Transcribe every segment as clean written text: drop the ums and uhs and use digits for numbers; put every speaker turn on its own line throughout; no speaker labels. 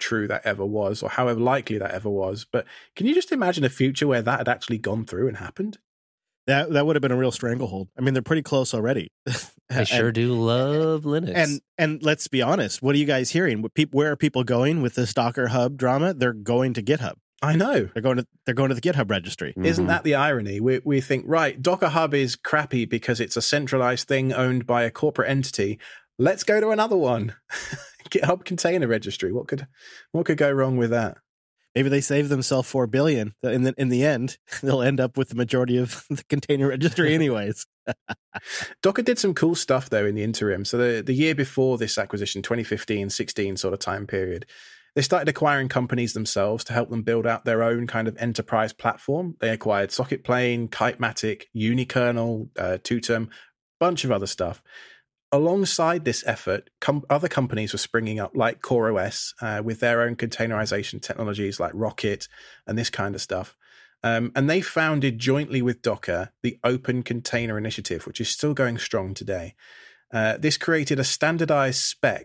true that ever was, or however likely that ever was. But can you just imagine a future where that had actually gone through and happened?
That would have been a real stranglehold. I mean, they're pretty close already.
They sure do love Linux.
And let's be honest, what are you guys hearing? Where are people going with this Docker Hub drama? They're going to GitHub.
I know.
They're going to the GitHub registry.
Isn't that the irony? We think, right, Docker Hub is crappy because it's a centralized thing owned by a corporate entity. Let's go to another one. GitHub Container Registry. What could go wrong with that?
Maybe they save themselves $4 billion. In the end, they'll end up with the majority of the container registry anyways.
Docker did some cool stuff, though, in the interim. So the year before this acquisition, 2015-16 sort of time period, they started acquiring companies themselves to help them build out their own kind of enterprise platform. They acquired Socketplane, Kitematic, Unikernel, Tutum, bunch of other stuff. Alongside this effort, other companies were springing up like CoreOS with their own containerization technologies like Rocket and this kind of stuff. And they founded jointly with Docker the Open Container Initiative, which is still going strong today. This created a standardized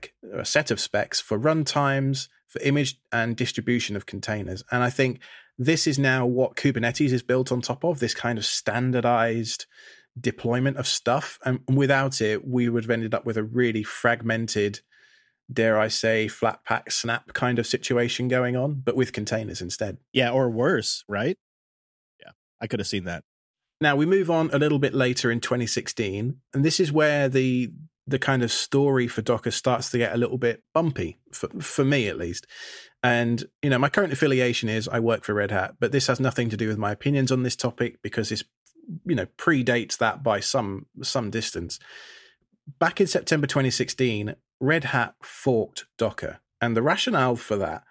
a set of specs for runtimes, for image and distribution of containers. And I think this is now what Kubernetes is built on top of, this kind of standardized deployment of stuff. And without it, we would have ended up with a really fragmented, dare I say, flat pack snap kind of situation going on, but with containers instead.
Yeah, or worse, right? Yeah, I could have seen that.
Now we move on a little bit later in 2016, and this is where the kind of story for Docker starts to get a little bit bumpy, for me at least. And, my current affiliation is I work for Red Hat, but this has nothing to do with my opinions on this topic because this predates that by some distance. Back in September 2016, Red Hat forked Docker. And the rationale for that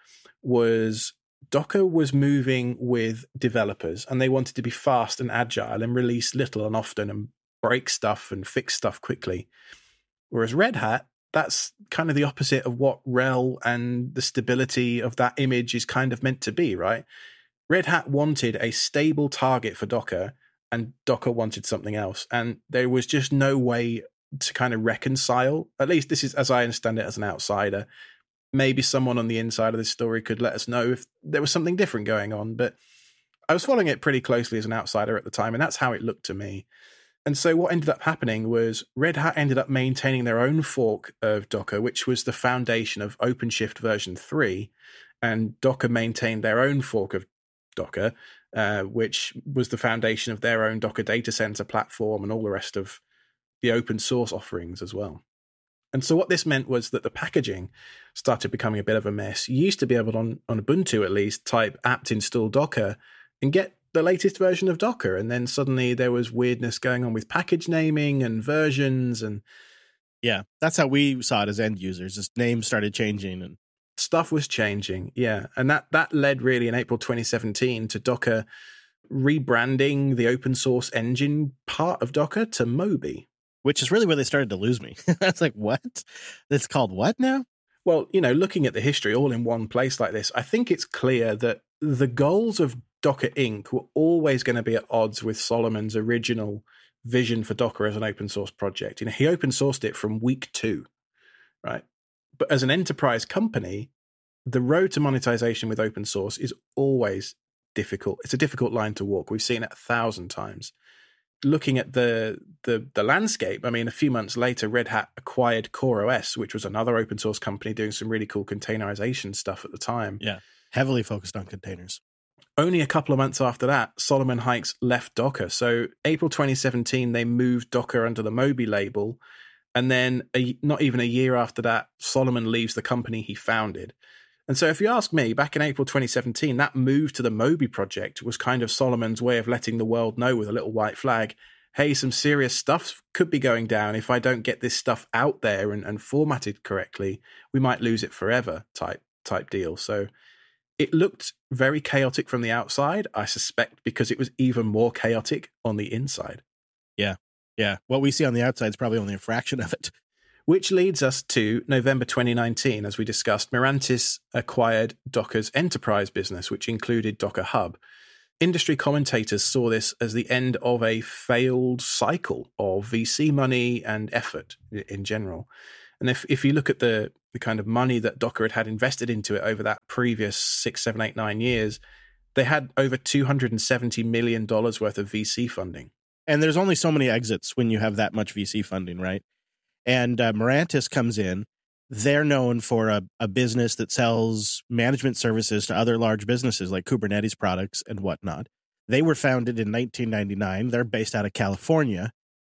was Docker was moving with developers and they wanted to be fast and agile and release little and often and break stuff and fix stuff quickly. Whereas Red Hat, that's kind of the opposite of what RHEL and the stability of that image is kind of meant to be, right? Red Hat wanted a stable target for Docker and Docker wanted something else. And there was just no way to kind of reconcile. At least this is as I understand it as an outsider. Maybe someone on the inside of this story could let us know if there was something different going on. But I was following it pretty closely as an outsider at the time, and that's how it looked to me. And so what ended up happening was Red Hat ended up maintaining their own fork of Docker, which was the foundation of OpenShift version 3. And Docker maintained their own fork of Docker, which was the foundation of their own Docker data center platform and all the rest of the open source offerings as well. And so what this meant was that the packaging started becoming a bit of a mess. You used to be able to, on Ubuntu at least, type apt install Docker and get the latest version of Docker. And then suddenly there was weirdness going on with package naming and versions. And
yeah, that's how we saw it as end users. Just names started changing and
stuff was changing. Yeah. And that led really in April 2017 to Docker rebranding the open source engine part of Docker to Moby.
Which is really where they started to lose me. I was like, what? It's called what now?
Well, looking at the history all in one place like this, I think it's clear that the goals of Docker Inc. were always going to be at odds with Solomon's original vision for Docker as an open source project. He open sourced it from week 2, right? But as an enterprise company, the road to monetization with open source is always difficult. It's a difficult line to walk. We've seen it 1,000 times. Looking at the landscape, I mean, a few months later, Red Hat acquired CoreOS, which was another open source company doing some really cool containerization stuff at the time.
Yeah, heavily focused on containers.
Only a couple of months after that, Solomon Hykes left Docker. So April 2017, they moved Docker under the Moby label. And then not even a year after that, Solomon leaves the company he founded. And so if you ask me, back in April 2017, that move to the Moby project was kind of Solomon's way of letting the world know with a little white flag, hey, some serious stuff could be going down. If I don't get this stuff out there and formatted correctly, we might lose it forever type deal. So it looked very chaotic from the outside, I suspect, because it was even more chaotic on the inside.
Yeah. What we see on the outside is probably only a fraction of it.
Which leads us to November 2019. As we discussed, Mirantis acquired Docker's enterprise business, which included Docker Hub. Industry commentators saw this as the end of a failed cycle of VC money and effort in general. And if you look at the kind of money that Docker had invested into it over that previous 6, 7, 8, 9 years, they had over $270 million worth of VC funding.
And there's only so many exits when you have that much VC funding, right? And Mirantis comes in. They're known for a business that sells management services to other large businesses like Kubernetes products and whatnot. They were founded in 1999. They're based out of California.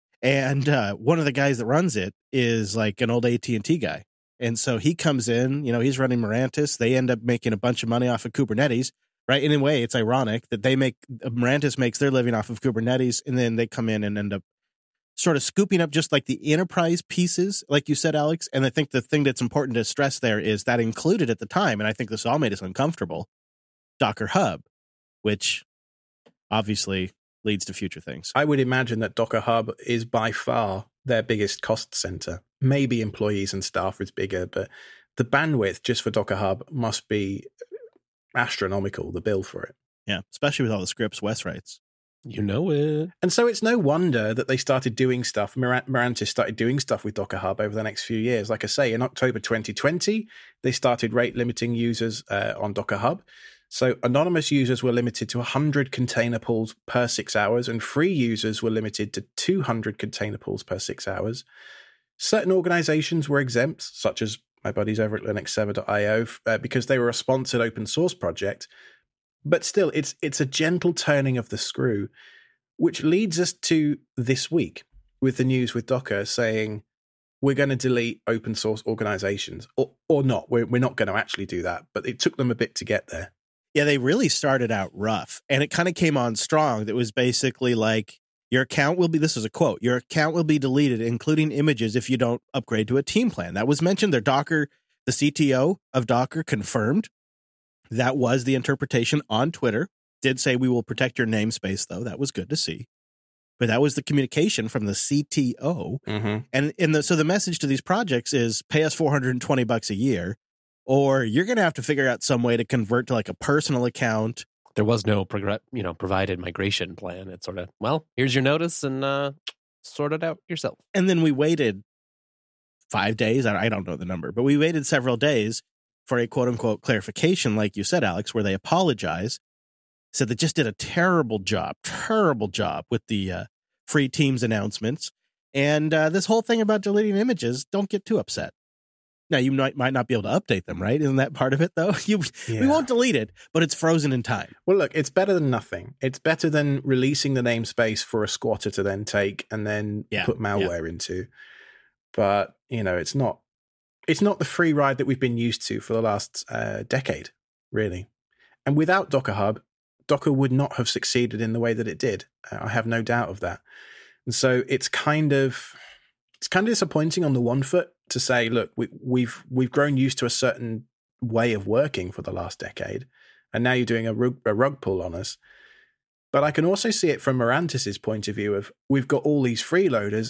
And one of the guys that runs it is like an old AT&T guy. And so he comes in, he's running Mirantis. They end up making a bunch of money off of Kubernetes, right? In a way, it's ironic that Mirantis makes their living off of Kubernetes, and then they come in and end up sort of scooping up just like the enterprise pieces, like you said, Alex. And I think the thing that's important to stress there is that included at the time, and I think this all made us uncomfortable, Docker Hub, which obviously leads to future things.
I would imagine that Docker Hub is by far their biggest cost center. Maybe employees and staff is bigger, but the bandwidth just for Docker Hub must be astronomical, the bill for it.
Yeah, especially with all the scripts Wes writes.
You know it.
And so it's no wonder that they started doing stuff. Mirantis started doing stuff with Docker Hub over the next few years. Like I say, in October 2020, they started rate limiting users on Docker Hub. So anonymous users were limited to 100 container pools per 6 hours, and free users were limited to 200 container pools per 6 hours. Certain organizations were exempt, such as my buddies over at linuxserver.io, because they were a sponsored open source project. But still, it's a gentle turning of the screw, which leads us to this week with the news with Docker saying we're going to delete open source organizations, or not. We're not going to actually do that, but it took them a bit to get there.
Yeah, they really started out rough, and it kind of came on strong. That was basically like, your account will be, this is a quote, your account will be deleted, including images, if you don't upgrade to a team plan. That was mentioned. The CTO of Docker confirmed that was the interpretation on Twitter. Did say we will protect your namespace, though. That was good to see. But that was the communication from the CTO.
Mm-hmm.
And so the message to these projects is pay us $420 a year, or you're going to have to figure out some way to convert to like a personal account.
There was no provided migration plan. It's sort of, well, here's your notice and sort it out yourself.
And then we waited 5 days. I don't know the number, but we waited several days for a quote unquote clarification, like you said, Alex, where they apologize, said they just did a terrible job with the free teams announcements. And this whole thing about deleting images, don't get too upset. Now, you might not be able to update them, right? Isn't that part of it, though? We won't delete it, but it's frozen in time.
Well, look, it's better than nothing. It's better than releasing the namespace for a squatter to then take and then put malware into. But, it's not the free ride that we've been used to for the last decade, really. And without Docker Hub, Docker would not have succeeded in the way that it did. I have no doubt of that. And so it's kind of disappointing on the one foot to say, look, we've grown used to a certain way of working for the last decade, and now you're doing a rug pull on us. But I can also see it from Mirantis's point of view of we've got all these freeloaders,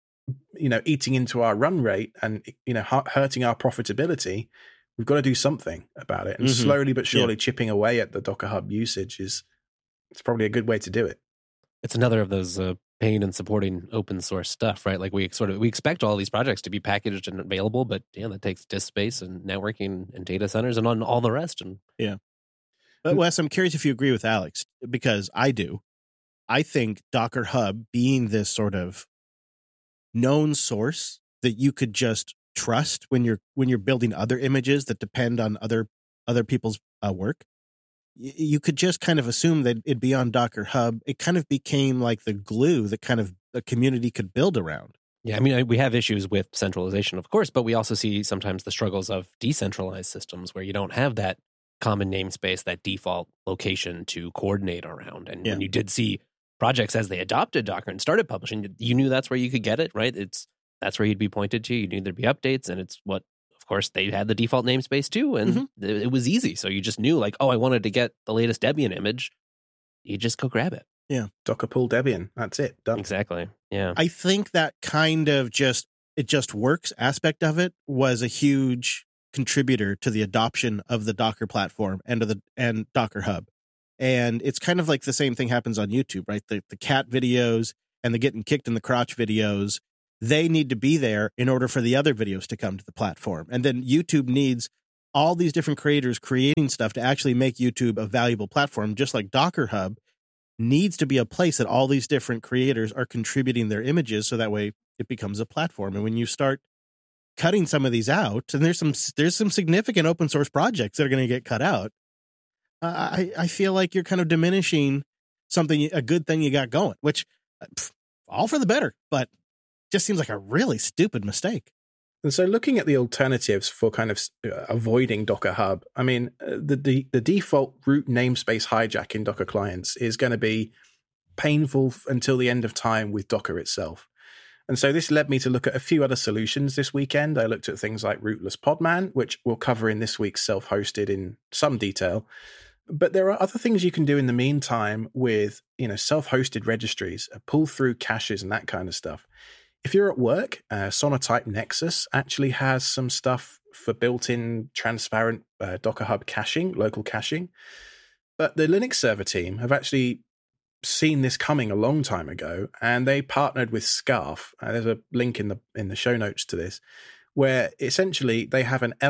eating into our run rate and, hurting our profitability. We've got to do something about it. And slowly but surely chipping away at the Docker Hub usage it's probably a good way to do it.
It's another of those paying and supporting open source stuff, right? Like we expect all these projects to be packaged and available, but that takes disk space and networking and data centers and on all the rest. And
But Wes, I'm curious if you agree with Alex, because I do. I think Docker Hub being this sort of known source that you could just trust when you're building other images that depend on other people's work, you could just kind of assume that it'd be on Docker Hub. It kind of became like the glue that kind of a community could build around.
Yeah, I mean, we have issues with centralization, of course, but we also see sometimes the struggles of decentralized systems where you don't have that common namespace, that default location to coordinate around. And when you did see projects as they adopted Docker and started publishing, you knew that's where you could get it, right? That's where you'd be pointed to. You knew there'd be updates, and it's what, of course, they had the default namespace too, and it was easy. So you just knew, like, oh, I wanted to get the latest Debian image. You just go grab it.
Yeah.
Docker pull Debian. That's it. Done.
Exactly. Yeah.
I think that kind of it just works aspect of it was a huge contributor to the adoption of the Docker platform and Docker Hub. And it's kind of like the same thing happens on YouTube, right? The cat videos and the getting kicked in the crotch videos, they need to be there in order for the other videos to come to the platform. And then YouTube needs all these different creators creating stuff to actually make YouTube a valuable platform, just like Docker Hub needs to be a place that all these different creators are contributing their images, so that way it becomes a platform. And when you start cutting some of these out, and there's some significant open source projects that are going to get cut out, I feel like you're kind of diminishing a good thing you got going, which all for the better, but just seems like a really stupid mistake.
And so looking at the alternatives for kind of avoiding Docker Hub, I mean, the default root namespace hijack in Docker clients is going to be painful until the end of time with Docker itself. And so this led me to look at a few other solutions this weekend. I looked at things like Rootless Podman, which we'll cover in this week's Self-Hosted in some detail. But there are other things you can do in the meantime with, self-hosted registries, pull through caches and that kind of stuff. If you're at work, Sonatype Nexus actually has some stuff for built-in transparent Docker Hub caching, local caching. But the Linux server team have actually seen this coming a long time ago, and they partnered with Scarf. There's a link in the show notes to this, where essentially they have an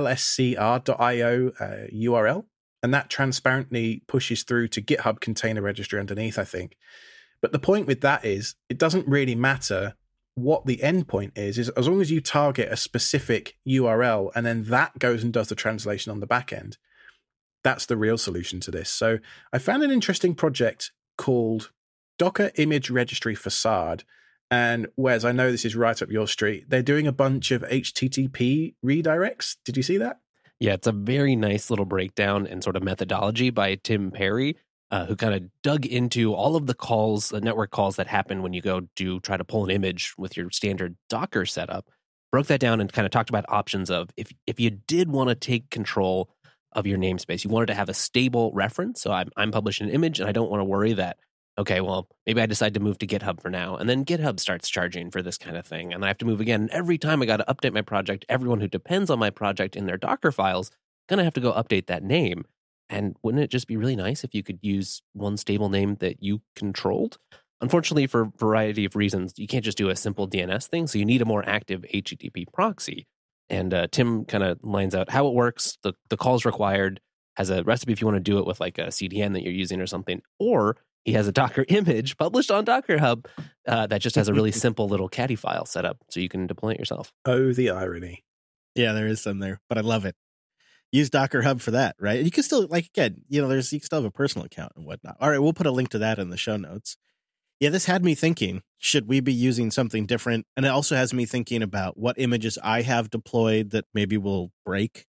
lscr.io URL, and that transparently pushes through to GitHub Container Registry underneath, I think. But the point with that is it doesn't really matter what the endpoint is as long as you target a specific URL and then that goes and does the translation on the back end. That's the real solution to this. So I found an interesting project called Docker Image Registry Facade. And Wes, I know this is right up your street. They're doing a bunch of HTTP redirects. Did you see that?
Yeah, it's a very nice little breakdown and sort of methodology by Tim Perry, who kind of dug into all of the calls, the network calls that happen when you go to try to pull an image with your standard Docker setup, broke that down and kind of talked about options of if you did want to take control of your namespace, you wanted to have a stable reference. So I'm publishing an image and I don't want to worry that, okay, well, maybe I decide to move to GitHub for now. And then GitHub starts charging for this kind of thing. And I have to move again. And every time I got to update my project, everyone who depends on my project in their Docker files, going to have to go update that name. And wouldn't it just be really nice if you could use one stable name that you controlled? Unfortunately, for a variety of reasons, you can't just do a simple DNS thing. So you need a more active HTTP proxy. And Tim kind of lines out how it works, the calls required, has a recipe if you want to do it with like a CDN that you're using or something. Or he has a Docker image published on Docker Hub that just has a really simple little caddy file set up so you can deploy it yourself.
Oh, the irony.
Yeah, there is some there, but I love it. Use Docker Hub for that, right? You can still, like, again, you can still have a personal account and whatnot. All right, we'll put a link to that in the show notes. Yeah, this had me thinking, should we be using something different? And it also has me thinking about what images I have deployed that maybe will break.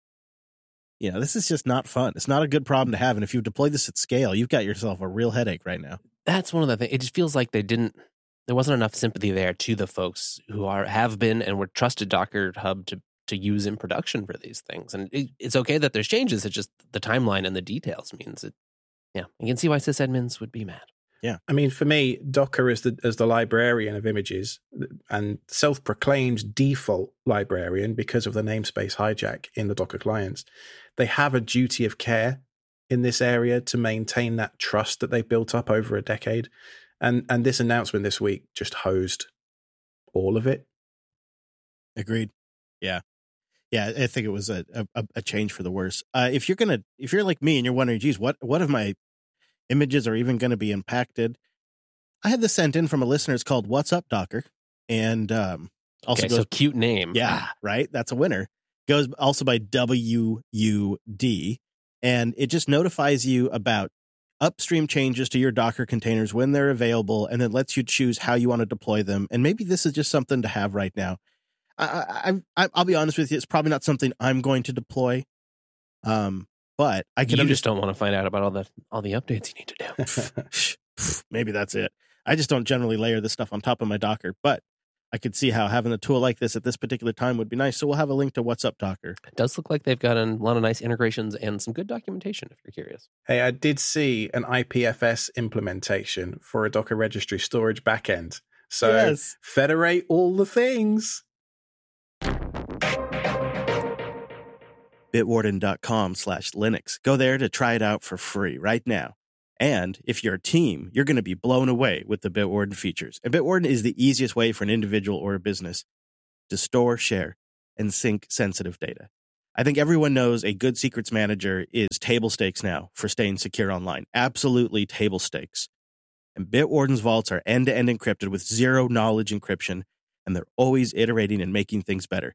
This is just not fun. It's not a good problem to have. And if you deploy this at scale, you've got yourself a real headache right now.
That's one of the things. It just feels like there wasn't enough sympathy there to the folks who have been and were trusted Docker Hub to use in production for these things. And it's okay that there's changes. It's just the timeline and the details means it. Yeah, you can see why sysadmins would be mad.
Yeah, I mean, for me, Docker as the librarian of images and self-proclaimed default librarian because of the namespace hijack in the Docker clients, they have a duty of care in this area to maintain that trust that they've built up over a decade. And this announcement this week just hosed all of it.
Agreed. Yeah. Yeah, I think it was a change for the worse. If you're like me and you're wondering, geez, what of my images are even going to be impacted? I had this sent in from a listener. It's called What's Up Docker, and also
so cute name.
Yeah, right. That's a winner. Goes also by WUD, and it just notifies you about upstream changes to your Docker containers when they're available, and then lets you choose how you want to deploy them. And maybe this is just something to have right now. I'll be honest with you. It's probably not something I'm going to deploy. But I can.
You just don't want to find out about all the updates you need to
do. Maybe that's it. I just don't generally layer this stuff on top of my Docker, but I could see how having a tool like this at this particular time would be nice. So we'll have a link to What's Up Docker.
It does look like they've got a lot of nice integrations and some good documentation if you're curious.
Hey, I did see an IPFS implementation for a Docker registry storage backend. So yes. Federate all the things.
Bitwarden.com/Linux. Go there to try it out for free right now. And if you're a team, you're going to be blown away with the Bitwarden features. And Bitwarden is the easiest way for an individual or a business to store, share, and sync sensitive data. I think everyone knows a good secrets manager is table stakes now for staying secure online. Absolutely table stakes. And Bitwarden's vaults are end-to-end encrypted with zero knowledge encryption, and they're always iterating and making things better.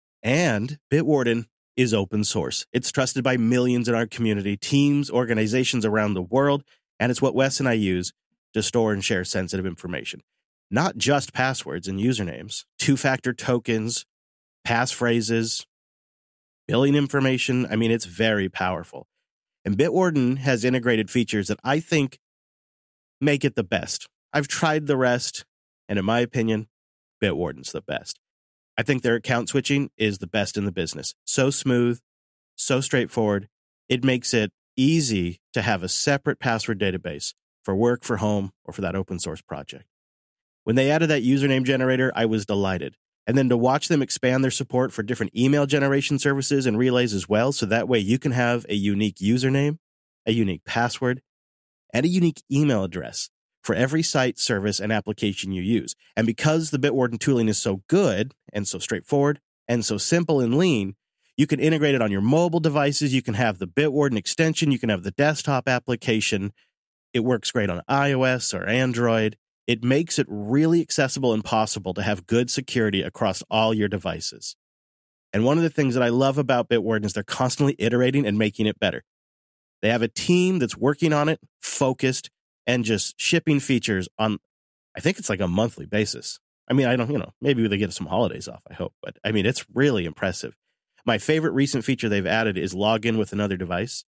And Bitwarden is open source. It's trusted by millions in our community, teams, organizations around the world, and it's what Wes and I use to store and share sensitive information. Not just passwords and usernames, two-factor tokens, passphrases, billing information. I mean, it's very powerful. And Bitwarden has integrated features that I think make it the best. I've tried the rest, and in my opinion, Bitwarden's the best. I think their account switching is the best in the business. So smooth, so straightforward. It makes it easy to have a separate password database for work, for home, or for that open source project. When they added that username generator, I was delighted. And then to watch them expand their support for different email generation services and relays as well, so that way you can have a unique username, a unique password, and a unique email address for every site, service, and application you use. And because the Bitwarden tooling is so good and so straightforward and so simple and lean, you can integrate it on your mobile devices. You can have the Bitwarden extension. You can have the desktop application. It works great on iOS or Android. It makes it really accessible and possible to have good security across all your devices. And one of the things that I love about Bitwarden is they're constantly iterating and making it better. They have a team that's working on it, focused, and just shipping features on, I think it's like a monthly basis. I mean, I don't, maybe they get some holidays off, I hope. But I mean, it's really impressive. My favorite recent feature they've added is login with another device.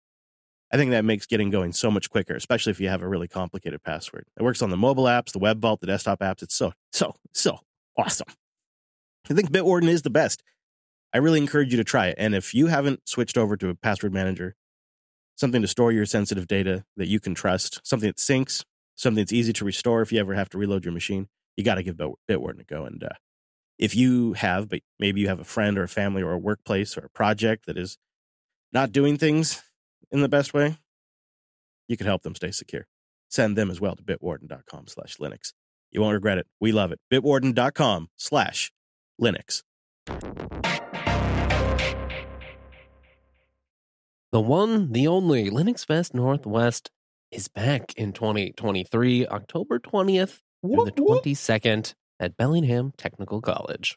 I think that makes getting going so much quicker, especially if you have a really complicated password. It works on the mobile apps, the web vault, the desktop apps. It's so awesome. I think Bitwarden is the best. I really encourage you to try it. And if you haven't switched over to a password manager, something to store your sensitive data that you can trust, something that syncs, something that's easy to restore if you ever have to reload your machine, you got to give Bitwarden a go. And if you have, but maybe you have a friend or a family or a workplace or a project that is not doing things in the best way, you can help them stay secure. Send them as well to bitwarden.com/Linux. You won't regret it. We love it. bitwarden.com/Linux.
The one, the only Linux Fest Northwest is back in 2023, October 20th through the 22nd at Bellingham Technical College.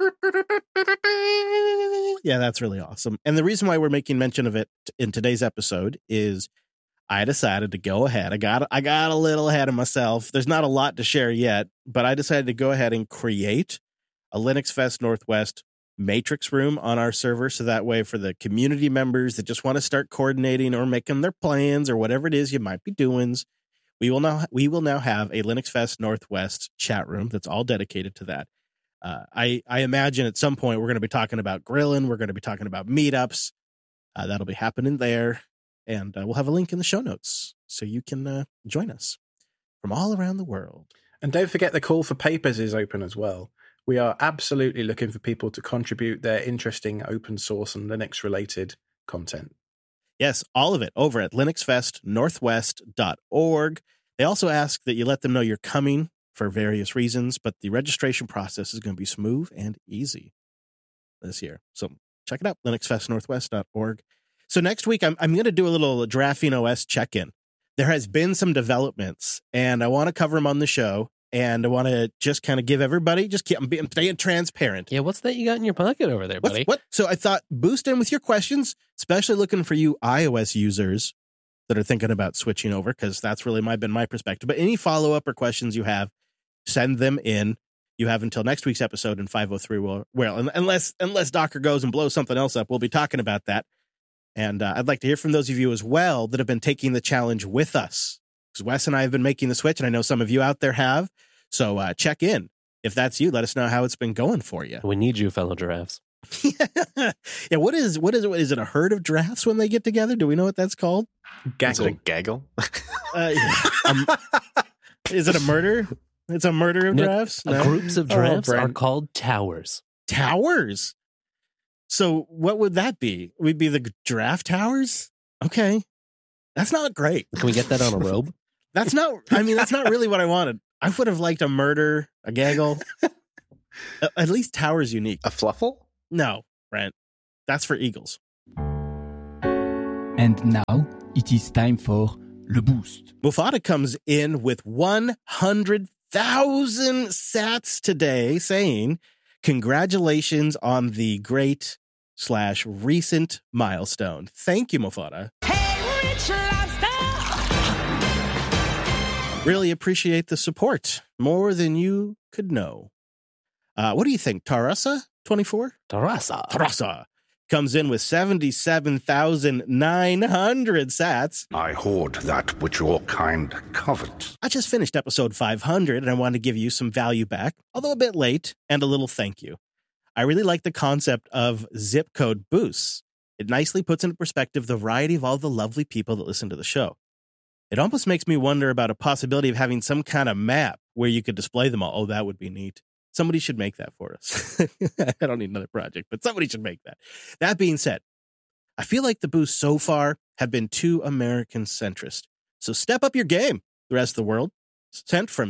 Yeah, that's really awesome. And the reason why we're making mention of it in today's episode is I decided to go ahead. I got a little ahead of myself. There's not a lot to share yet, but I decided to go ahead and create a Linux Fest Northwest matrix room on our server, so that way for the community members that just want to start coordinating or making their plans or whatever it is you might be doing, we will now have a Linux Fest Northwest chat room that's all dedicated to that. I imagine at some point we're going to be talking about grilling. We're going to be talking about meetups. That'll be happening there, and we'll have a link in the show notes so you can join us from all around the world.
And don't forget the call for papers is open as well. We are absolutely looking for people to contribute their interesting open source and Linux related content.
Yes, all of it over at linuxfestnorthwest.org. They also ask that you let them know you're coming for various reasons, but the registration process is going to be smooth and easy this year. So check it out, linuxfestnorthwest.org. So next week, I'm going to do a little Graphene OS check-in. There has been some developments, and I want to cover them on the show. And I want to just kind of give everybody, I'm being transparent.
Yeah, what's that you got in your pocket over there, buddy?
What? So I thought, boost in with your questions, especially looking for you iOS users that are thinking about switching over, because that's really been my perspective. But any follow-up or questions you have, send them in. You have until next week's episode in 503. Unless Docker goes and blows something else up, we'll be talking about that. And I'd like to hear from those of you as well that have been taking the challenge with us. Because Wes and I have been making the switch, and I know some of you out there have. So check in. If that's you, let us know how it's been going for you.
We need you, fellow giraffes.
Yeah, what is it? Is it a herd of giraffes when they get together? Do we know what that's called?
Gaggle. Is it a gaggle?
Is it a murder? It's a murder of giraffes? No?
Groups of giraffes are called towers.
Towers? So what would that be? We'd be the giraffe towers? Okay. That's not great.
Can we get that on a robe?
That's not really what I wanted. I would have liked a murder, a gaggle. At least Tower's unique.
A fluffle?
No, Brent. That's for eagles.
And now it is time for Le Boost.
Mufada comes in with 100,000 sats today saying, congratulations on the great/recent milestone. Thank you, Mufada.
Hey, Rich Lobster!
Really appreciate the support. More than you could know. What do you think? Tarasa 24? Tarasa comes in with 77,900 sats.
I hoard that which your kind covet.
I just finished episode 500 and I wanted to give you some value back, although a bit late, and a little thank you. I really like the concept of zip code boosts. It nicely puts into perspective the variety of all the lovely people that listen to the show. It almost makes me wonder about a possibility of having some kind of map where you could display them all. Oh, that would be neat. Somebody should make that for us. I don't need another project, but somebody should make that. That being said, I feel like the boosts so far have been too American centrist. So step up your game, the rest of the world. Sent from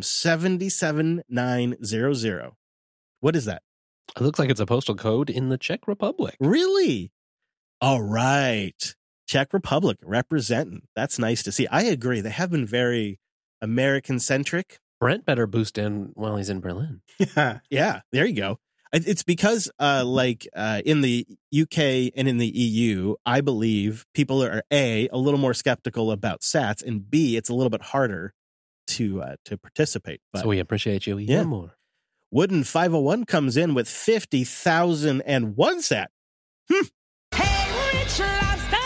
77900. What is that?
It looks like it's a postal code in the Czech Republic.
Really? All right. Czech Republic representing. That's nice to see. I agree. They have been very American centric.
Brent better boost in while he's in Berlin.
Yeah, there you go. It's because in the UK and in the EU, I believe people are a little more skeptical about sats, and B, it's a little bit harder to participate. But,
so we appreciate you even more.
Wooden 501 comes in with 50,001 sat.
Hey, Rich Lobster!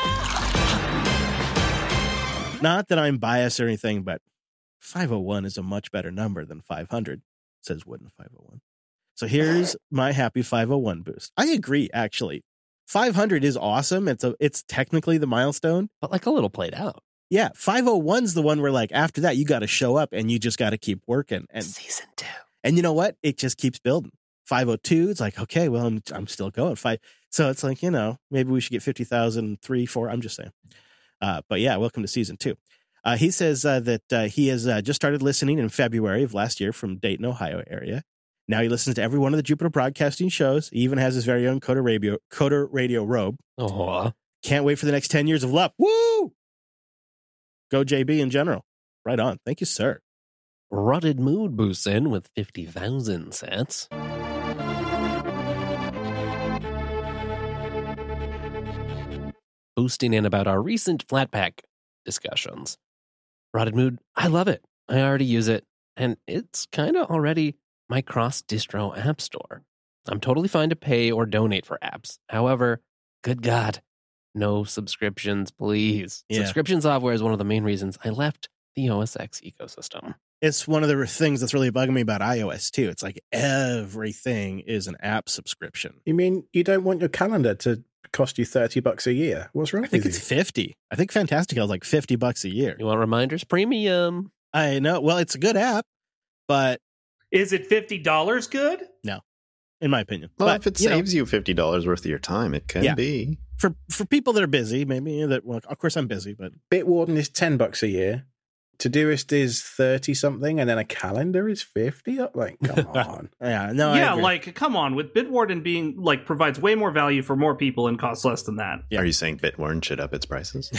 Not that I'm biased or anything, but 501 is a much better number than 500, says Wooden 501. So here's my happy 501 boost. I agree, actually. 500 is awesome. It's technically the milestone.
But like a little played out.
Yeah, 501's the one where like after that you got to show up and you just got to keep working. And
Season 2.
And you know what? It just keeps building. 502, it's like, okay, well, I'm still going. So it's like, maybe we should get 50,000, 3, 4. I'm just saying. But yeah, welcome to season 2. He says that he has just started listening in February of last year from Dayton, Ohio area. Now he listens to every one of the Jupiter Broadcasting shows. He even has his very own Coder Radio robe.
Oh,
can't wait for the next 10 years of love. Woo! Go JB in general. Right on. Thank you, sir.
Rutted Mood boosts in with 50,000 sats. Boosting in about our recent Flatpak discussions. Rotted Mood, I love it. I already use it, and it's kind of already my cross-distro app store. I'm totally fine to pay or donate for apps. However, good God, no subscriptions, please.
Yeah.
Subscription software is one of the main reasons I left the OS X ecosystem.
It's one of the things that's really bugging me about iOS, too. It's like everything is an app subscription.
You mean you don't want your calendar to cost you $30 a year? What's wrong
I think
with
it's
you?
50. I think Fantastical is like $50 a year.
You want reminders? Premium.
I know. Well, it's a good app, but
Is it $50 good?
no, in my opinion.
Well,
but,
if it saves you $50 worth of your time, it can be.
For people that are busy, maybe that. Well, of course I'm busy, but
Bitwarden is $10 a year. Todoist is 30 something, and then a calendar is 50. Like, come on.
yeah, no, I
Yeah,
agree.
like, come on. With Bitwarden being, like, provides way more value for more people and costs less than that.
Yeah.
Are you saying Bitwarden should up its prices?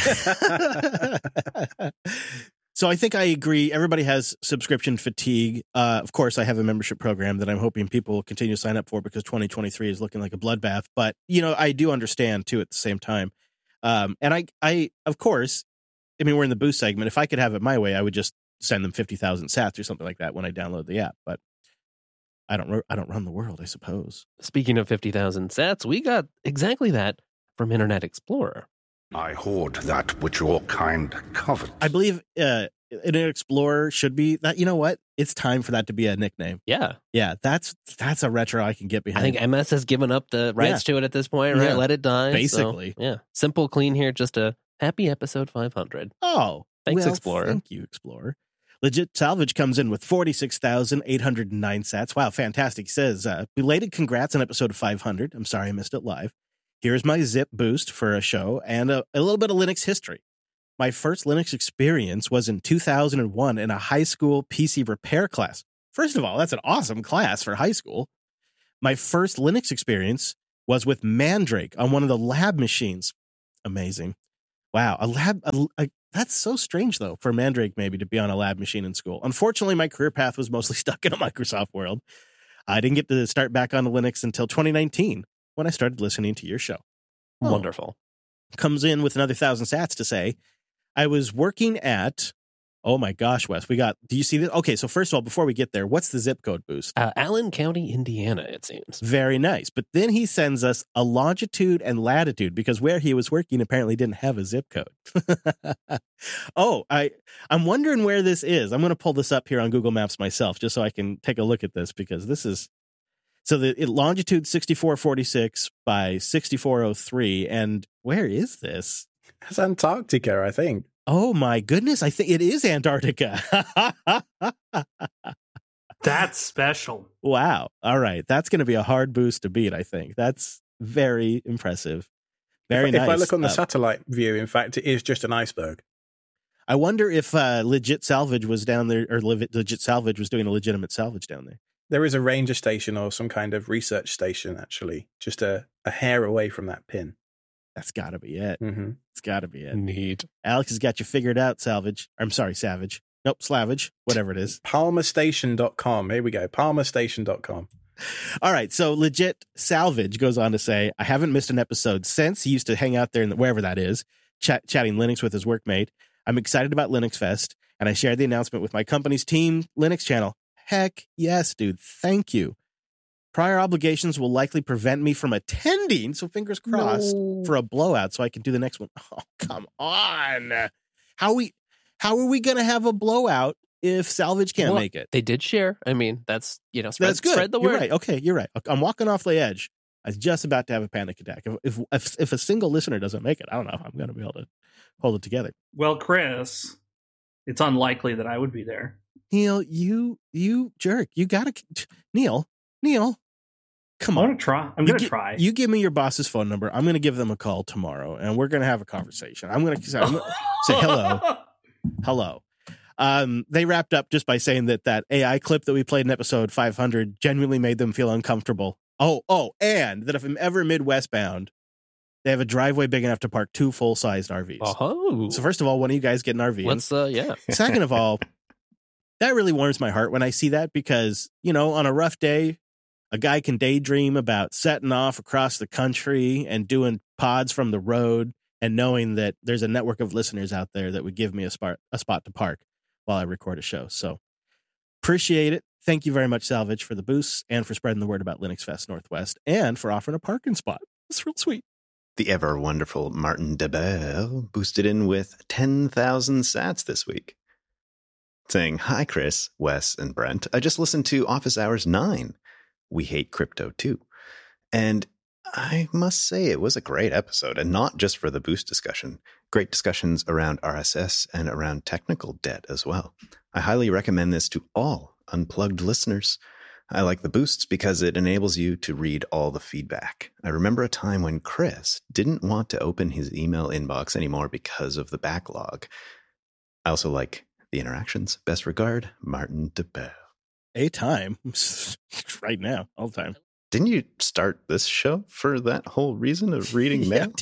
So I think I agree. Everybody has subscription fatigue. Of course, I have a membership program that I'm hoping people will continue to sign up for because 2023 is looking like a bloodbath. But, I do understand, too, at the same time. And I of course, we're in the boost segment. If I could have it my way, I would just send them 50,000 sats or something like that when I download the app. But I don't run the world, I suppose.
Speaking of 50,000 sats, we got exactly that from Internet Explorer.
I hoard that which your kind covet.
I believe Internet Explorer should be that. You know what? It's time for that to be a nickname.
Yeah.
Yeah, that's a retro I can get behind.
I think MS has given up the rights to it at this point, right?
Yeah.
Let it die.
Basically.
So, yeah. Simple, clean here. Just a happy episode 500.
Oh,
Thanks,
well,
Explorer.
Thank you, Explorer. Legit Salvage comes in with 46,809 sats. Wow, fantastic. He says, belated congrats on episode 500. I'm sorry I missed it live. Here's my zip boost for a show and a little bit of Linux history. My first Linux experience was in 2001 in a high school PC repair class. First of all, that's an awesome class for high school. My first Linux experience was with Mandrake on one of the lab machines. Amazing. Wow. That's so strange, though, for Mandrake maybe to be on a lab machine in school. Unfortunately, my career path was mostly stuck in a Microsoft world. I didn't get to start back on Linux until 2019 when I started listening to your show.
Wonderful.
Comes in with another 1,000 sats to say, I was working at, oh my gosh, Wes, do you see this? Okay, so first of all, before we get there, what's the zip code boost?
Allen County, Indiana, it seems.
Very nice. But then he sends us a longitude and latitude because where he was working apparently didn't have a zip code. I'm wondering where this is. I'm going to pull this up here on Google Maps myself just so I can take a look at this because this is, so longitude 6446 by 6403. And where is this?
It's Antarctica, I think.
Oh my goodness. I think it is Antarctica.
That's special.
Wow. All right. That's going to be a hard boost to beat, I think. That's very impressive. Very nice.
If I look on the satellite view, in fact, it is just an iceberg.
I wonder if Legit Salvage was down there, or Legit Salvage was doing a legitimate salvage down there.
There is a ranger station or some kind of research station, actually, just a hair away from that pin.
That's got to be it.
Mm-hmm.
It's got to be it.
Neat.
Alex has got you figured out, Salvage. I'm sorry, Savage. Nope, Slavage, whatever it is.
Palmerstation.com. Here we go. Palmerstation.com.
All right. So Legit Salvage goes on to say, I haven't missed an episode since. He used to hang out there in wherever that is, chatting Linux with his workmate. I'm excited about Linux Fest, and I shared the announcement with my company's Team Linux channel. Heck yes, dude. Thank you. Prior obligations will likely prevent me from attending, so fingers crossed for a blowout so I can do the next one. Oh, come on. How are we going to have a blowout if Salvage can't make it?
They did share. I mean, that's good.
Spread the word.
You're
right. Okay, you're right. I'm walking off the edge. I was just about to have a panic attack. If a single listener doesn't make it, I don't know if I'm going to be able to hold it together.
Well, Chris, it's unlikely that I would be there.
Neil, you jerk. You got to... Neil, come on.
I'm going to try.
You give me your boss's phone number. I'm going to give them a call tomorrow, and we're going to have a conversation. I'm going to say hello. Hello. They wrapped up just by saying that AI clip that we played in episode 500 genuinely made them feel uncomfortable. Oh, and that if I'm ever Midwest bound, they have a driveway big enough to park 2 full-sized RVs.
Oh.
So first of all, one of you guys get an RV.
Yeah.
Second of all, that really warms my heart when I see that because, on a rough day, a guy can daydream about setting off across the country and doing pods from the road and knowing that there's a network of listeners out there that would give me a spot to park while I record a show. So appreciate it. Thank you very much, Salvage, for the boosts and for spreading the word about Linux Fest Northwest and for offering a parking spot. It's real sweet.
The ever wonderful Martin DeBelle boosted in with 10,000 sats this week, saying, "Hi, Chris, Wes, and Brent. I just listened to Office Hours 9. We hate crypto too. And I must say it was a great episode, and not just for the boost discussion. Great discussions around RSS and around technical debt as well. I highly recommend this to all unplugged listeners. I like the boosts because it enables you to read all the feedback. I remember a time when Chris didn't want to open his email inbox anymore because of the backlog. I also like the interactions. Best regard, Martin DeBelle."
A time. Right now. All the time.
Didn't you start this show for that whole reason of reading mail?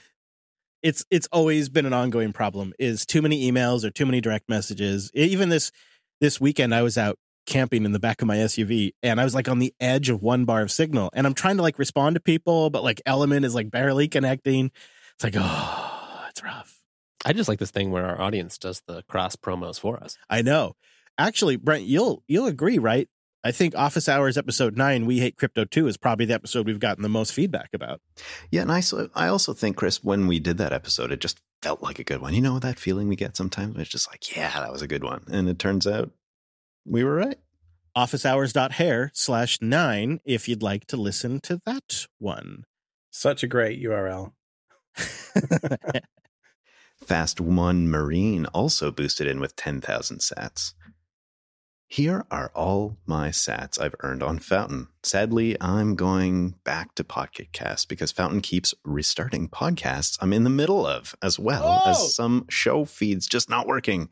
It's always been an ongoing problem, is too many emails or too many direct messages. Even this weekend, I was out camping in the back of my SUV, and I was on the edge of 1 bar of signal, and I'm trying to respond to people, but Element is barely connecting. It's it's rough.
I just like this thing where our audience does the cross promos for us.
I know. Actually, Brent, you'll agree, right? I think Office Hours episode 9, We Hate Crypto 2, is probably the episode we've gotten the most feedback about.
Yeah, and I also think, Chris, when we did that episode, it just felt like a good one. You know that feeling we get sometimes? It's just yeah, that was a good one. And it turns out we were right.
officehours.hair/9 if you'd like to listen to that one.
Such a great URL.
Fast One Marine also boosted in with 10,000 sats. Here are all my sats I've earned on Fountain. Sadly, I'm going back to Pocket Cast because Fountain keeps restarting podcasts I'm in the middle of, as well as some show feeds just not working.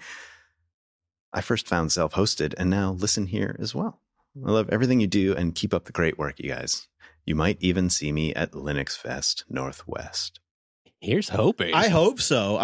I first found self-hosted and now listen here as well. I love everything you do and keep up the great work, you guys. You might even see me at Linux Fest Northwest.
Here's hoping.
I hope so.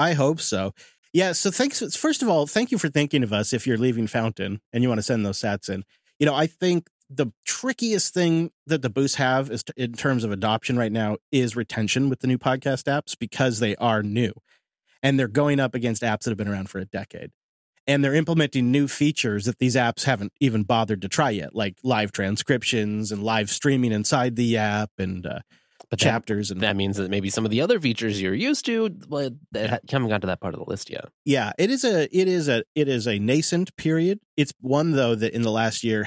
Yeah, so first of all, thank you for thinking of us if you're leaving Fountain and you want to send those sats in. You know, I think the trickiest thing that the boosts have is in terms of adoption right now is retention with the new podcast apps because they are new. And they're going up against apps that have been around for a decade. And they're implementing new features that these apps haven't even bothered to try yet, like live transcriptions and live streaming inside the app and chapters.
That means that maybe some of the other features you're used to haven't got to that part of the list yet.
Yeah, it is a nascent period. It's one, though, that in the last year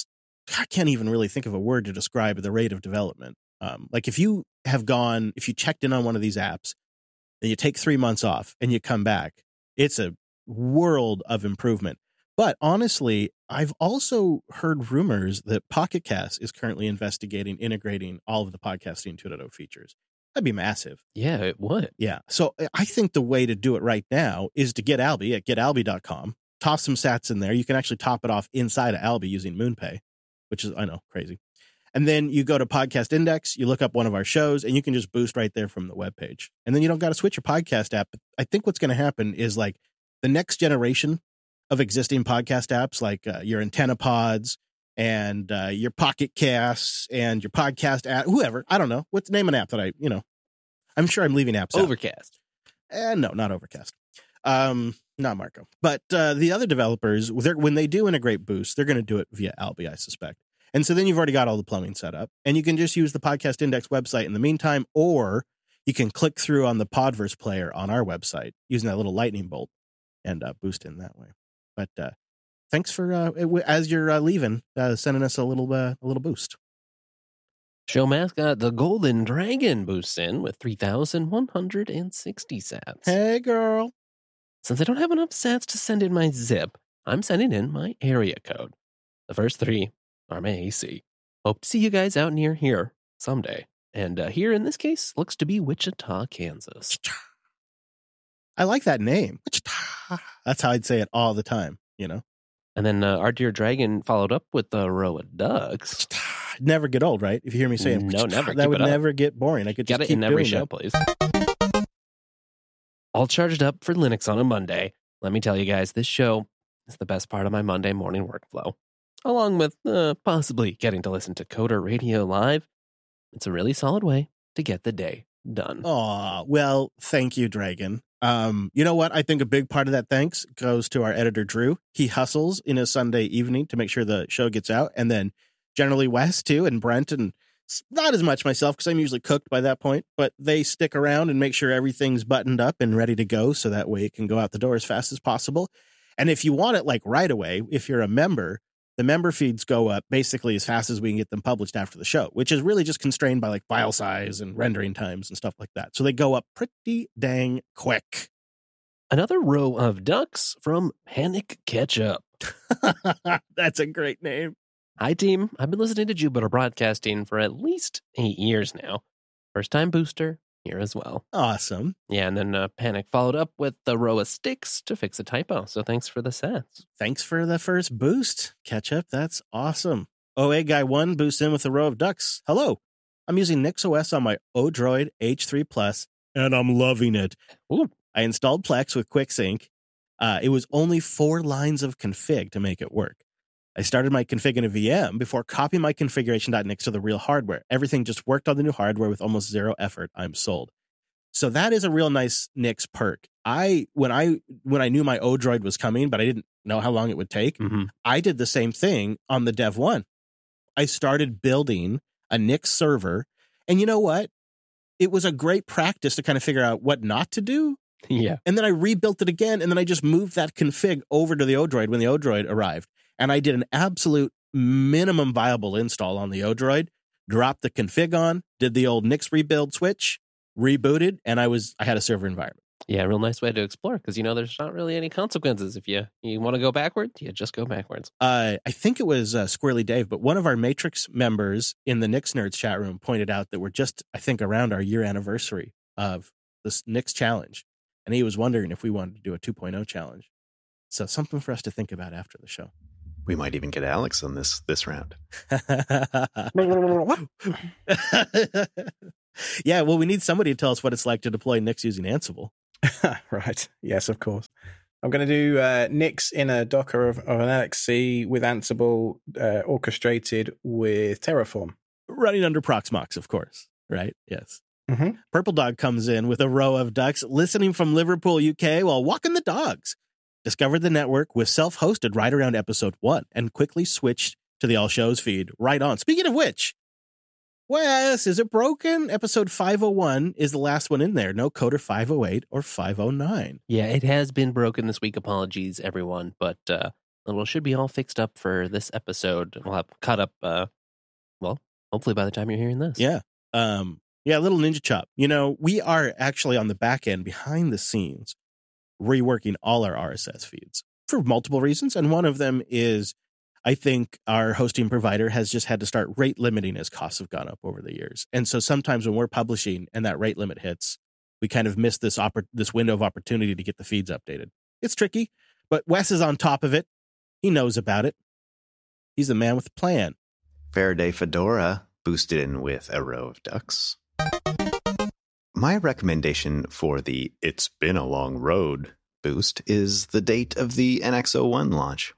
I can't even really think of a word to describe the rate of development. Like if you checked in on one of these apps and you take 3 months off and you come back, it's a world of improvement. But honestly, I've also heard rumors that Pocket Cast is currently investigating integrating all of the podcasting 2.0 features. That'd be massive.
Yeah, it would.
Yeah. So I think the way to do it right now is to get Alby at getalby.com, toss some sats in there. You can actually top it off inside of Alby using MoonPay, which is, I know, crazy. And then you go to Podcast Index, you look up one of our shows, and you can just boost right there from the webpage. And then you don't got to switch your podcast app. But I think what's going to happen is like the next generation of existing podcast apps, like your Antenna Pods and your Pocket Casts and your podcast app, whoever, I don't know. What's the name of an app that I'm sure I'm leaving apps
Overcast.
out. No, not Overcast. Not Marco. But the other developers, when they do integrate Boost, they're going to do it via Alby, I suspect. And so then you've already got all the plumbing set up, and you can just use the Podcast Index website in the meantime, or you can click through on the Podverse player on our website using that little lightning bolt and boost in that way. But thanks for, as you're leaving, sending us a little boost.
Show mascot, the Golden Dragon, boosts in with 3,160 sats.
Hey, girl.
Since I don't have enough sats to send in my zip, I'm sending in my area code. The first 3 are my AC. Hope to see you guys out near here someday. And here, in this case, looks to be Wichita, Kansas.
I like that name. That's how I'd say it all the time, you know?
And then our dear dragon followed up with a row of ducks.
Never get old, right? If you hear me say it,
no, never.
That would never get boring. I could just
get it
keep
in every
doing
show, please. All charged up for Linux on a Monday. Let me tell you guys, this show is the best part of my Monday morning workflow. Along with possibly getting to listen to Coder Radio live. It's a really solid way to get the day done.
Oh, well, thank you, Dragon. You know what? I think a big part of that thanks goes to our editor, Drew. He hustles in a Sunday evening to make sure the show gets out. And then generally Wes, too, and Brent, and not as much myself because I'm usually cooked by that point. But they stick around and make sure everything's buttoned up and ready to go. So that way it can go out the door as fast as possible. And if you want it like right away, if you're a member, the member feeds go up basically as fast as we can get them published after the show, which is really just constrained by like file size and rendering times and stuff like that. So they go up pretty dang quick.
Another row of ducks from Panic Ketchup.
That's a great name.
Hi, team. I've been listening to Jupiter Broadcasting for at least 8 years now. First time booster here as well.
Awesome.
Yeah, and then Panic followed up with the row of sticks to fix a typo. So thanks for the sets.
Thanks for the first boost, Ketchup. That's awesome. OA Guy 1 boosts in with a row of ducks. Hello. I'm using NixOS on my Odroid H3 Plus, and I'm loving it.
Ooh.
I installed Plex with QuickSync. It was only 4 lines of config to make it work. I started my config in a VM before copying my configuration.nix to the real hardware. Everything just worked on the new hardware with almost zero effort. I'm sold. So that is a real nice Nix perk. When I knew my Odroid was coming, but I didn't know how long it would take, I did the same thing on the Dev 1. I started building a Nix server, and you know what? It was a great practice to kind of figure out what not to do.
Yeah.
And then I rebuilt it again, and then I just moved that config over to the Odroid when the Odroid arrived. And I did an absolute minimum viable install on the Odroid, dropped the config on, did the old Nix rebuild switch, rebooted, and I had a server environment.
Yeah, real nice way to explore because there's not really any consequences. If you want to go backwards, you just go backwards.
I think it was Squirrely Dave, but one of our Matrix members in the Knicks Nerds chat room pointed out that we're just, I think, around our year anniversary of this Knicks challenge. And he was wondering if we wanted to do a 2.0 challenge. So something for us to think about after the show.
We might even get Alex on this round.
Yeah, well, we need somebody to tell us what it's like to deploy Nix using Ansible.
Right. Yes, of course. I'm going to do Nix in a Docker of an LXC with Ansible orchestrated with Terraform.
Running under Proxmox, of course. Right? Yes.
Mm-hmm.
Purple Dog comes in with a row of ducks listening from Liverpool, UK while walking the dogs. Discovered the network was self-hosted right around episode 1 and quickly switched to the All Shows feed right on. Speaking of which, Wes, is it broken? Episode 501 is the last one in there. No Coder 508 or 509.
Yeah, it has been broken this week. Apologies, everyone. But it should be all fixed up for this episode. We'll have caught up, hopefully by the time you're hearing this.
Yeah. Little ninja chop. We are actually on the back end, behind the scenes, reworking all our RSS feeds for multiple reasons. And one of them is I think our hosting provider has just had to start rate limiting as costs have gone up over the years. And so sometimes when we're publishing and that rate limit hits, we kind of miss this window of opportunity to get the feeds updated. It's tricky, but Wes is on top of it. He knows about it. He's the man with a plan.
Faraday Fedora boosted in with a row of ducks. My recommendation for the It's Been a Long Road boost is the date of the NX01 launch,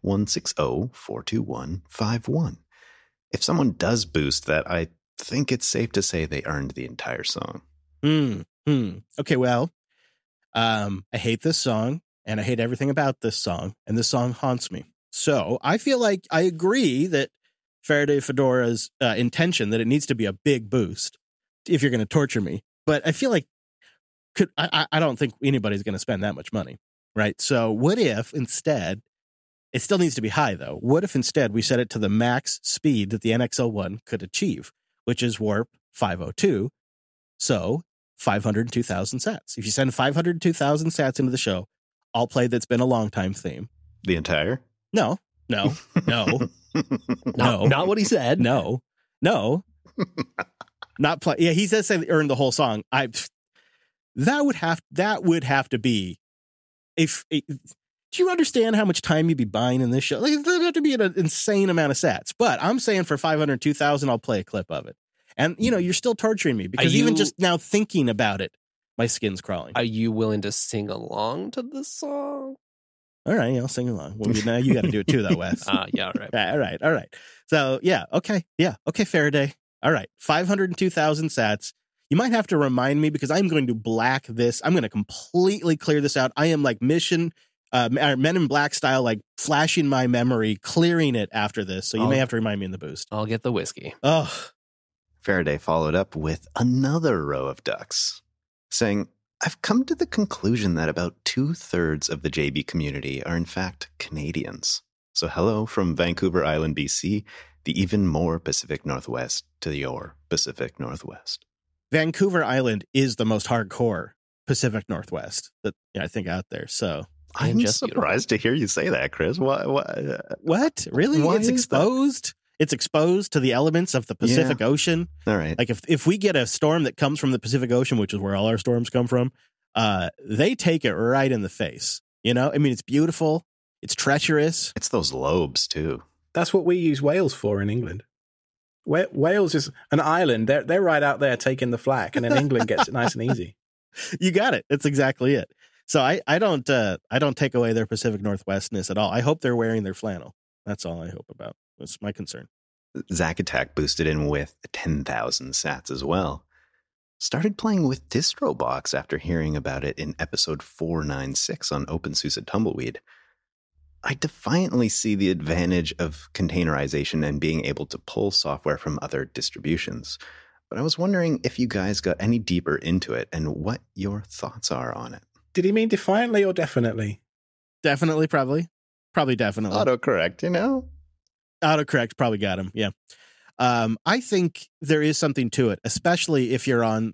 160-42151. If someone does boost that, I think it's safe to say they earned the entire song.
Okay, well, I hate this song, and I hate everything about this song, and this song haunts me. So I feel like I agree that Faraday Fedora's intention that it needs to be a big boost if you're going to torture me. But I feel like I don't think anybody's going to spend that much money. Right. So what if instead, it still needs to be high, though. What if instead we set it to the max speed that the NX01 could achieve, which is warp 502. So 502,000 sats. If you send 502,000 sats into the show, I'll play That's Been a Long Time theme.
The entire?
No.
Not what he said.
No. Not play. Yeah, he says they earned the whole song. That would have to be. Do you understand how much time you'd be buying in this show? Like, there'd have to be an insane amount of sats. But I'm saying for 502,000, I'll play a clip of it. And, you're still torturing me because even just now thinking about it, my skin's crawling.
Are you willing to sing along to this song?
All right, I'll sing along. Well, now you got to do it too, though, Wes.
Yeah, all right.
All right. So, yeah, okay. Yeah, okay, Faraday. All right, 502,000 sats. You might have to remind me because I'm going to black this. I'm going to completely clear this out. I am like Men in Black style, like flashing my memory, clearing it after this. So you may have to remind me in the boost.
I'll get the whiskey.
Oh.
Faraday followed up with another row of ducks, saying, I've come to the conclusion that about 2/3 of the JB community are in fact Canadians. So hello from Vancouver Island, BC, the even more Pacific Northwest to your Pacific Northwest.
Vancouver Island is the most hardcore Pacific Northwest that I think out there. So
I'm just surprised to hear you say that, Chris. What?
Really?
Why
it's exposed.
That?
It's exposed to the elements of the Pacific Ocean.
All right.
Like if we get a storm that comes from the Pacific Ocean, which is where all our storms come from, they take it right in the face. I mean, it's beautiful. It's treacherous.
It's those lobes too.
That's what we use Wales for in England. Wales is an island. They're right out there taking the flak, and then England gets it nice and easy.
You got it. That's exactly it. So I don't take away their Pacific Northwestness at all. I hope they're wearing their flannel. That's all I hope about. That's my concern.
Zack Attack boosted in with 10,000 sats as well. Started playing with DistroBox after hearing about it in episode 496 on OpenSUSE Tumbleweed. I defiantly see the advantage of containerization and being able to pull software from other distributions. But I was wondering if you guys got any deeper into it and what your thoughts are on it.
Did he mean defiantly or definitely?
Definitely, probably. Probably definitely.
Autocorrect,
Autocorrect probably got him, yeah. I think there is something to it, especially if you're on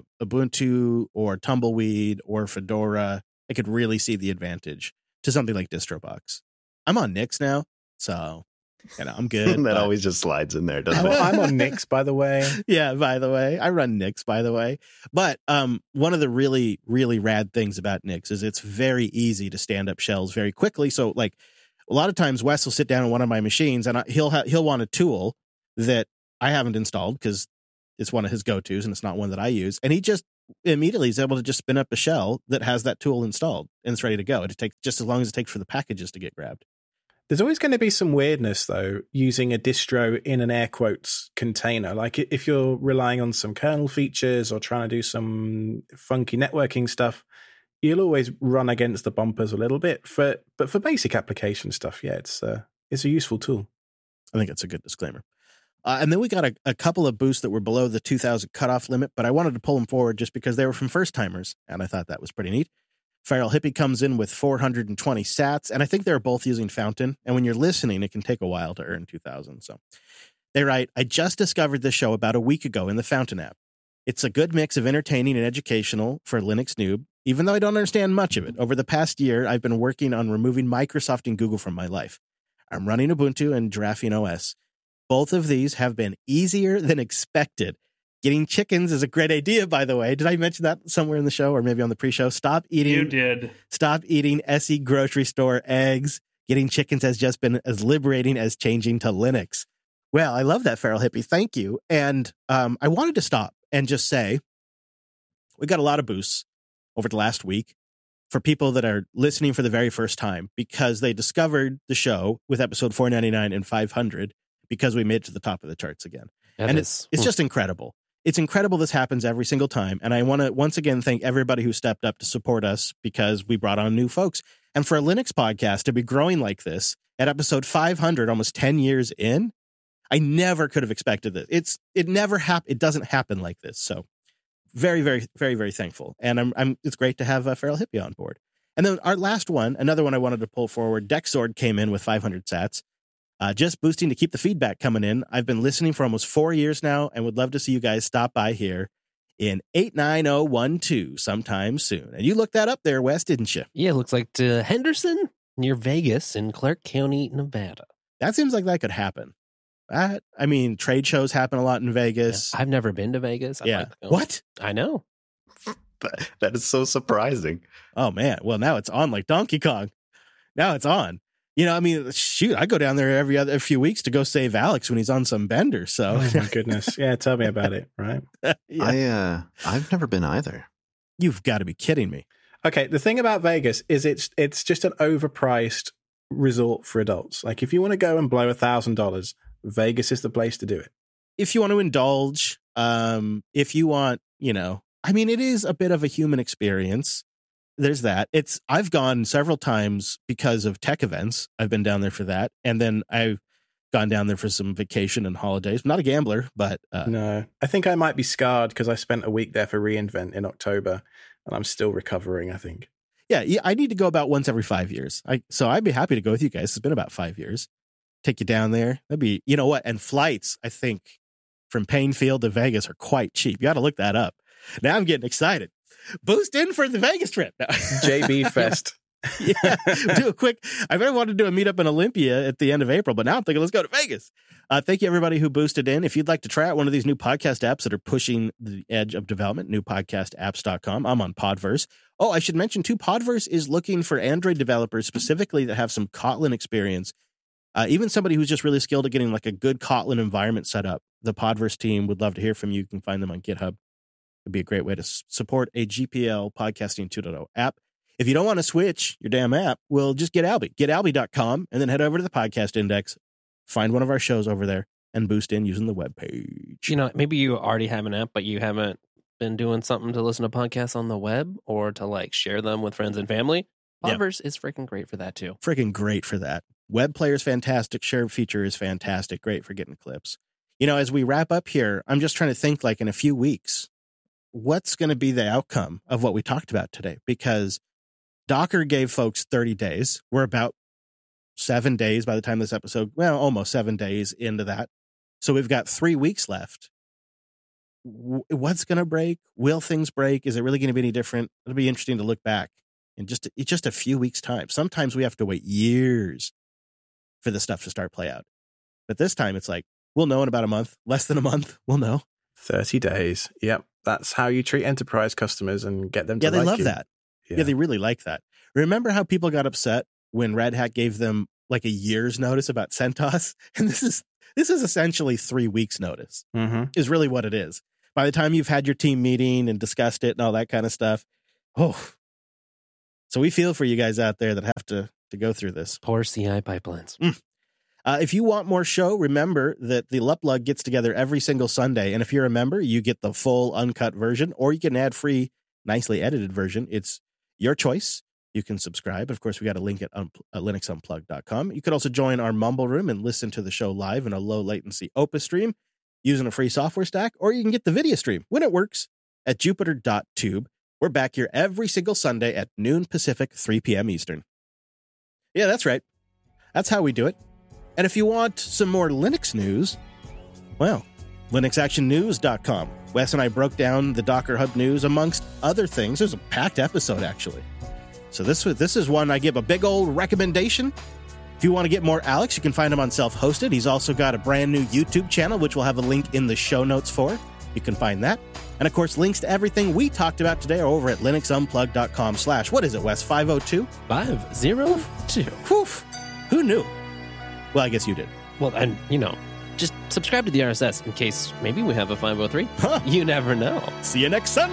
Ubuntu or Tumbleweed or Fedora. I could really see the advantage to something like DistroBox. I'm on Nix now, so I'm good.
That always just slides in there, doesn't it?
I'm on Nix, by the way.
Yeah, by the way. I run Nix, by the way. But one of the really, really rad things about Nix is it's very easy to stand up shells very quickly. So, like, a lot of times Wes will sit down on one of my machines and he'll want a tool that I haven't installed because it's one of his go-tos and it's not one that I use. And he just immediately is able to just spin up a shell that has that tool installed and it's ready to go. It takes just as long as it takes for the packages to get grabbed.
There's always going to be some weirdness, though, using a distro in an air quotes container. Like if you're relying on some kernel features or trying to do some funky networking stuff, you'll always run against the bumpers a little bit. But for basic application stuff, yeah, it's a useful tool.
I think it's a good disclaimer. And then we got a couple of boosts that were below the 2,000 cutoff limit, but I wanted to pull them forward just because they were from first-timers, and I thought that was pretty neat. Feral Hippie comes in with 420 sats, and I think they're both using Fountain. And when you're listening, it can take a while to earn 2,000. So they write, I just discovered this show about a week ago in the Fountain app. It's a good mix of entertaining and educational for a Linux noob, even though I don't understand much of it. Over the past year, I've been working on removing Microsoft and Google from my life. I'm running Ubuntu and Giraffing OS. Both of these have been easier than expected. Getting chickens is a great idea, by the way. Did I mention that somewhere in the show or maybe on the pre-show?
You did.
Stop eating SE grocery store eggs. Getting chickens has just been as liberating as changing to Linux. Well, I love that, Feral Hippie. Thank you. And I wanted to stop and just say we got a lot of boosts over the last week for people that are listening for the very first time because they discovered the show with episode 499 and 500 because we made it to the top of the charts again. It's just incredible. It's incredible this happens every single time. And I want to once again thank everybody who stepped up to support us because we brought on new folks. And for a Linux podcast to be growing like this at episode 500, almost 10 years in, I never could have expected this. It doesn't happen like this. So very, very, very, very thankful. And it's great to have Feral Hippie on board. And then our last one, another one I wanted to pull forward, Dexord came in with 500 sats. Just boosting to keep the feedback coming in. I've been listening for almost 4 years now and would love to see you guys stop by here in 89012 sometime soon. And you looked that up there, Wes, didn't you?
Yeah, it looks like to Henderson near Vegas in Clark County, Nevada.
That seems like that could happen. I mean, trade shows happen a lot in Vegas.
Yeah, I've never been to Vegas. I'd like to go.
What?
I know.
That is so surprising.
Oh, man. Well, now it's on like Donkey Kong. Now it's on. You know, I mean, shoot, I go down there every few weeks to go save Alex when he's on some bender. So,
oh my goodness, yeah, tell me about it. Right?
Yeah.
I've never been either.
You've got to be kidding me.
Okay, the thing about Vegas is it's just an overpriced resort for adults. Like if you want to go and blow $1,000, Vegas is the place to do it.
If you want to indulge, if you want, I mean, it is a bit of a human experience. There's that. I've gone several times because of tech events. I've been down there for that. And then I've gone down there for some vacation and holidays. I'm not a gambler, but...
No, I think I might be scarred because I spent a week there for reInvent in October and I'm still recovering, I think.
Yeah, I need to go about once every 5 years. So I'd be happy to go with you guys. It's been about 5 years. Take you down there. That'd be, you know what? And flights, I think, from Painfield to Vegas are quite cheap. You got to look that up. Now I'm getting excited. Boost in for the Vegas trip.
JB Fest.
Yeah, do a quick. I really wanted to do a meetup in Olympia at the end of April, but now I'm thinking let's go to Vegas. Thank you, everybody who boosted in. If you'd like to try out one of these new podcast apps that are pushing the edge of development, newpodcastapps.com. I'm on Podverse. Oh, I should mention, too, Podverse is looking for Android developers specifically that have some Kotlin experience. Even somebody who's just really skilled at getting like a good Kotlin environment set up. The Podverse team would love to hear from you. You can find them on GitHub. It'd be a great way to support a GPL Podcasting 2.0 app. If you don't want to switch your damn app, well, just get Alby. GetAlby.com and then head over to the podcast index, find one of our shows over there, and boost in using the webpage.
Maybe you already have an app, but you haven't been doing something to listen to podcasts on the web or to like share them with friends and family. Podverse is freaking great for that too.
Freaking great for that. Web player is fantastic. Share feature is fantastic. Great for getting clips. As we wrap up here, I'm just trying to think like in a few weeks, what's going to be the outcome of what we talked about today? Because Docker gave folks 30 days. We're about 7 days by the time this episode, almost 7 days into that. So we've got 3 weeks left. What's going to break? Will things break? Is it really going to be any different? It'll be interesting to look back in just a few weeks' time. Sometimes we have to wait years for the stuff to start play out. But this time it's like, we'll know in about a month, less than a month, we'll know.
30 days. Yep. That's how you treat enterprise customers and get them to
they
like
love
you.
that. Yeah, they really like that. Remember how people got upset when Red Hat gave them like a year's notice about CentOS? And this is essentially 3 weeks notice, is really what it is. By the time you've had your team meeting and discussed it and all that kind of stuff. Oh, so we feel for you guys out there that have to go through this.
Poor CI pipelines.
If you want more show, remember that the Luplug gets together every single Sunday. And if you're a member, you get the full uncut version, or you can add free, nicely edited version. It's your choice. You can subscribe. Of course, we got a link at linuxunplugged.com. You could also join our Mumble Room and listen to the show live in a low latency Opus stream using a free software stack, or you can get the video stream when it works at jupiter.tube. We're back here every single Sunday at noon Pacific, 3 p.m. Eastern. Yeah, that's right. That's how we do it. And if you want some more Linux news, well, linuxactionnews.com. Wes and I broke down the Docker Hub news amongst other things. It was a packed episode, actually. So this is one I give a big old recommendation. If you want to get more Alex, you can find him on Self-Hosted. He's also got a brand new YouTube channel, which we'll have a link in the show notes for. You can find that. And of course, links to everything we talked about today are over at linuxunplugged.com/ what is it, Wes? 502?
502.
Whew. Who knew? Well, I guess you did.
Well, and, just subscribe to the RSS in case maybe we have a 503.
Huh.
You never know.
See you next Sunday.